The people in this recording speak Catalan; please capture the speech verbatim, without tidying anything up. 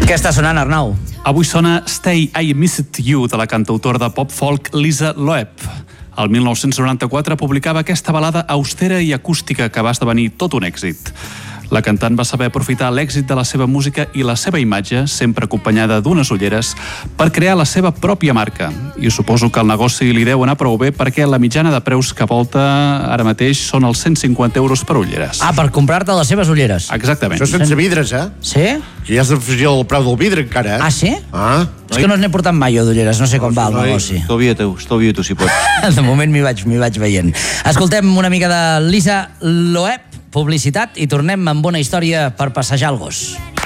Què està sonant, Arnau? Avui sona Stay I Missed You, de la cantautora de pop-folk Lisa Loeb. El mil nou-cents noranta-quatre publicava aquesta balada austera i acústica que va esdevenir tot un èxit. La cantant va saber aprofitar l'èxit de la seva música i la seva imatge, sempre acompanyada d'unes ulleres, per crear la seva pròpia marca. I suposo que el negoci li deu anar prou bé perquè la mitjana de preus que volta ara mateix són els cent cinquanta euros per ulleres. Ah, per comprar-te les seves ulleres. Exactament. Això sense vidres, eh? Sí? Que ja has d'afegir el preu del vidre, encara, eh? Ah, sí? Ah. És que no n'he portat mai, jo, d'ulleres. No sé com va el negoci. Estalvia-t'ho, estalvia-t'ho, si pots. De moment m'hi vaig, m'hi vaig veient. Escoltem una mica de Lisa Loeb, publicitat, i tornem amb una història per passejar el gos.